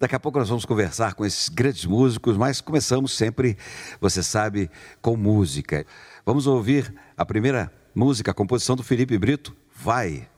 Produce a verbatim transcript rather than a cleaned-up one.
Daqui a pouco nós vamos conversar com esses grandes músicos, mas começamos sempre, você sabe, com música. Vamos ouvir a primeira música, a composição do Felipe Brito, Vai.